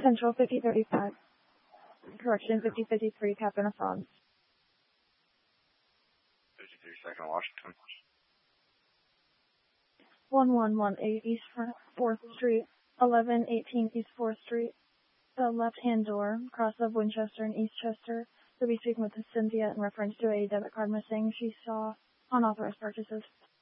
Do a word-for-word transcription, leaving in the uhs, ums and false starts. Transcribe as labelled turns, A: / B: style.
A: Central fifty thirty-five. Correction, fifty fifty-three, Captain of France.
B: fifty-three, Second Washington.
A: one one one eight East fourth Street, eleven eighteen East fourth Street. The left-hand door, cross of Winchester and Eastchester. To be speaking with Cynthia in reference to a debit card missing she saw unauthorized purchases.